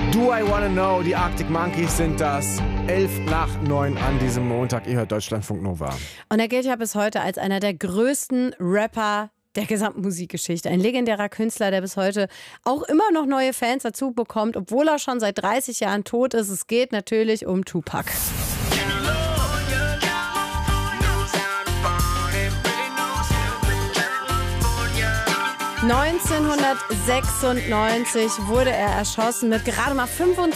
Do I Wanna Know, die Arctic Monkeys sind das. 8:11 an diesem Montag. Ihr hört Deutschlandfunk Nova. Und er gilt ja bis heute als einer der größten Rapper der gesamten Musikgeschichte. Ein legendärer Künstler, der bis heute auch immer noch neue Fans dazu bekommt, obwohl er schon seit 30 Jahren tot ist. Es geht natürlich um Tupac. 1996 wurde er erschossen mit gerade mal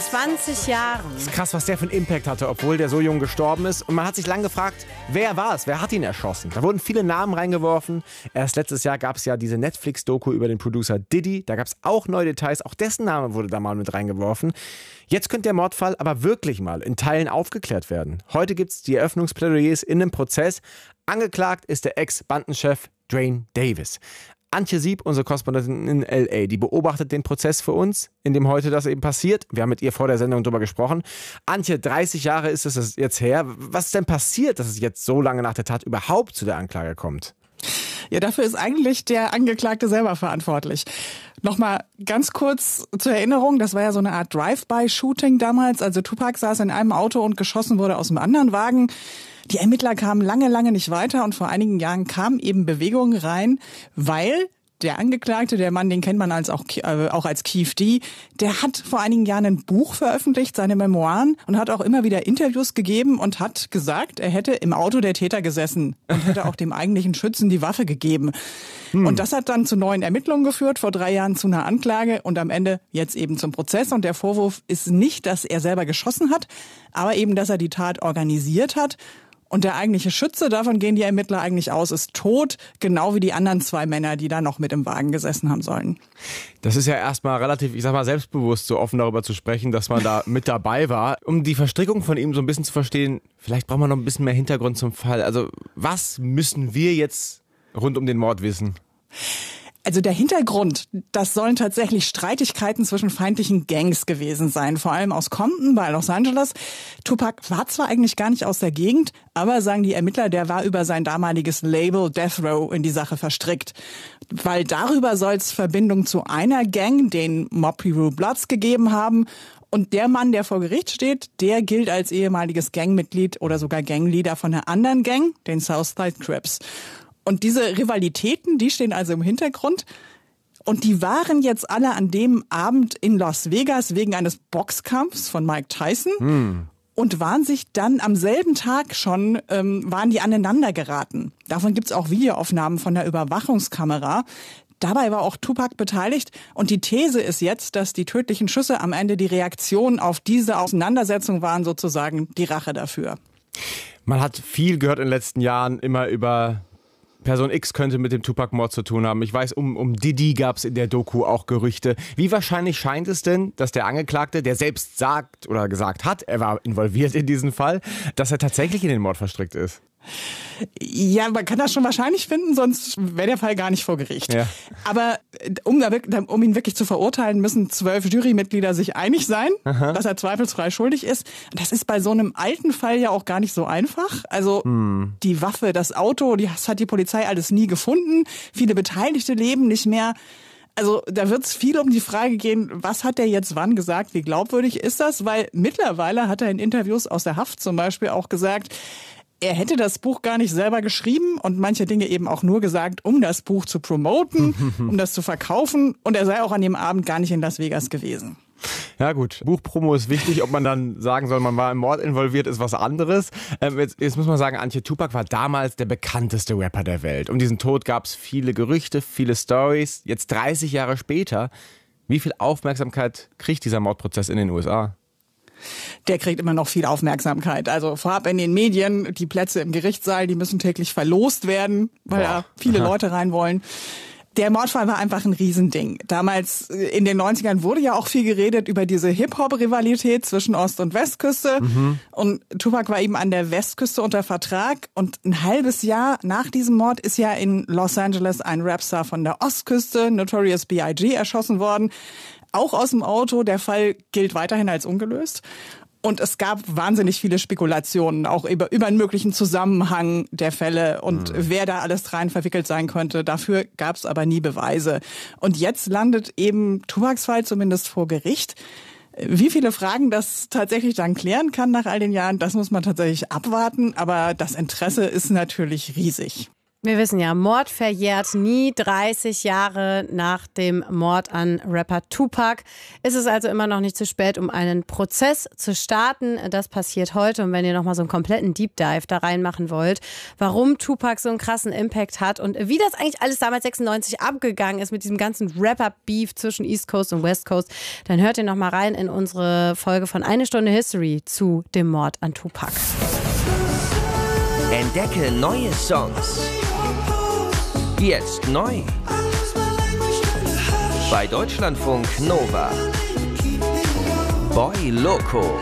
25 Jahren. Das ist krass, was der für einen Impact hatte, obwohl der so jung gestorben ist. Und man hat sich lange gefragt, wer war es? Wer hat ihn erschossen? Da wurden viele Namen reingeworfen. Erst letztes Jahr gab es ja diese Netflix-Doku über den Producer Diddy. Da gab es auch neue Details. Auch dessen Name wurde da mal mit reingeworfen. Jetzt könnte der Mordfall aber wirklich mal in Teilen aufgeklärt werden. Heute gibt es die Eröffnungsplädoyers in einem Prozess. Angeklagt ist der Ex-Bandenchef Dwayne Davis. Antje Sieb, unsere Korrespondentin in L.A., die beobachtet den Prozess für uns, in dem heute das eben passiert. Wir haben mit ihr vor der Sendung darüber gesprochen. Antje, 30 Jahre ist es jetzt her. Was ist denn passiert, dass es jetzt so lange nach der Tat überhaupt zu der Anklage kommt? Ja, dafür ist eigentlich der Angeklagte selber verantwortlich. Nochmal ganz kurz zur Erinnerung, das war ja so eine Art Drive-by-Shooting damals. Also Tupac saß in einem Auto und geschossen wurde aus einem anderen Wagen. Die Ermittler kamen lange nicht weiter und vor einigen Jahren kamen eben Bewegungen rein, weil der Angeklagte, der Mann, den kennt man auch als Keef D, der hat vor einigen Jahren ein Buch veröffentlicht, seine Memoiren, und hat auch immer wieder Interviews gegeben und hat gesagt, er hätte im Auto der Täter gesessen und hätte auch dem eigentlichen Schützen die Waffe gegeben. Und das hat dann zu neuen Ermittlungen geführt, vor 3 Jahren zu einer Anklage und am Ende jetzt eben zum Prozess. Und der Vorwurf ist nicht, dass er selber geschossen hat, aber eben, dass er die Tat organisiert hat. Und der eigentliche Schütze, davon gehen die Ermittler eigentlich aus, ist tot, genau wie die anderen 2 Männer, die da noch mit im Wagen gesessen haben sollen. Das ist ja erstmal relativ, selbstbewusst, so offen darüber zu sprechen, dass man da mit dabei war. Um die Verstrickung von ihm so ein bisschen zu verstehen, vielleicht brauchen wir noch ein bisschen mehr Hintergrund zum Fall. Also was müssen wir jetzt rund um den Mord wissen? Also der Hintergrund, das sollen tatsächlich Streitigkeiten zwischen feindlichen Gangs gewesen sein, vor allem aus Compton bei Los Angeles. Tupac war zwar eigentlich gar nicht aus der Gegend, aber sagen die Ermittler, der war über sein damaliges Label Death Row in die Sache verstrickt. Weil darüber soll es Verbindung zu einer Gang, den Mob Piru Bloods, gegeben haben. Und der Mann, der vor Gericht steht, der gilt als ehemaliges Gangmitglied oder sogar Gangleader von einer anderen Gang, den Southside Crips. Und diese Rivalitäten, die stehen also im Hintergrund. Und die waren jetzt alle an dem Abend in Las Vegas wegen eines Boxkampfs von Mike Tyson. Und waren sich dann am selben Tag schon, waren die aneinander geraten. Davon gibt's auch Videoaufnahmen von der Überwachungskamera. Dabei war auch Tupac beteiligt. Und die These ist jetzt, dass die tödlichen Schüsse am Ende die Reaktion auf diese Auseinandersetzung waren, sozusagen die Rache dafür. Man hat viel gehört in den letzten Jahren immer über Person X könnte mit dem Tupac-Mord zu tun haben. Ich weiß, um Diddy gab es in der Doku auch Gerüchte. Wie wahrscheinlich scheint es denn, dass der Angeklagte, der selbst sagt oder gesagt hat, er war involviert in diesen Fall, dass er tatsächlich in den Mord verstrickt ist? Ja, man kann das schon wahrscheinlich finden, sonst wäre der Fall gar nicht vor Gericht. Ja. Aber um ihn wirklich zu verurteilen, müssen 12 Jurymitglieder sich einig sein, dass er zweifelsfrei schuldig ist. Das ist bei so einem alten Fall ja auch gar nicht so einfach. Also die Waffe, das Auto, das hat die Polizei alles nie gefunden. Viele Beteiligte leben nicht mehr. Also da wird es viel um die Frage gehen, was hat er jetzt wann gesagt, wie glaubwürdig ist das? Weil mittlerweile hat er in Interviews aus der Haft zum Beispiel auch gesagt, er hätte das Buch gar nicht selber geschrieben und manche Dinge eben auch nur gesagt, um das Buch zu promoten, um das zu verkaufen. Und er sei auch an dem Abend gar nicht in Las Vegas gewesen. Ja gut, Buchpromo ist wichtig. Ob man dann sagen soll, man war im Mord involviert, ist was anderes. Jetzt muss man sagen, Antje, Tupac war damals der bekannteste Rapper der Welt. Um diesen Tod gab es viele Gerüchte, viele Stories. Jetzt 30 Jahre später, wie viel Aufmerksamkeit kriegt dieser Mordprozess in den USA? Der kriegt immer noch viel Aufmerksamkeit. Also vorab in den Medien, die Plätze im Gerichtssaal, die müssen täglich verlost werden, weil da viele Leute rein wollen. Der Mordfall war einfach ein Riesending. Damals in den 90ern wurde ja auch viel geredet über diese Hip-Hop-Rivalität zwischen Ost- und Westküste. Und Tupac war eben an der Westküste unter Vertrag. Und ein halbes Jahr nach diesem Mord ist ja in Los Angeles ein Rapstar von der Ostküste, Notorious B.I.G., erschossen worden. Auch aus dem Auto. Der Fall gilt weiterhin als ungelöst. Und es gab wahnsinnig viele Spekulationen, auch über einen möglichen Zusammenhang der Fälle und wer da alles rein verwickelt sein könnte. Dafür gab es aber nie Beweise. Und jetzt landet eben Tupacs Fall zumindest vor Gericht. Wie viele Fragen das tatsächlich dann klären kann nach all den Jahren, das muss man tatsächlich abwarten. Aber das Interesse ist natürlich riesig. Wir wissen ja, Mord verjährt nie. 30 Jahre nach dem Mord an Rapper Tupac ist es also immer noch nicht zu spät, um einen Prozess zu starten. Das passiert heute. Und wenn ihr nochmal so einen kompletten Deep Dive da reinmachen wollt, warum Tupac so einen krassen Impact hat und wie das eigentlich alles damals 96 abgegangen ist mit diesem ganzen Rapper-Beef zwischen East Coast und West Coast, dann hört ihr nochmal rein in unsere Folge von Eine Stunde History zu dem Mord an Tupac. Entdecke neue Songs. Jetzt neu. Bei Deutschlandfunk Nova. Boy Loco.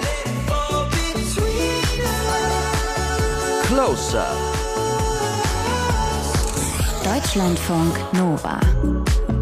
Closer. Deutschlandfunk Nova.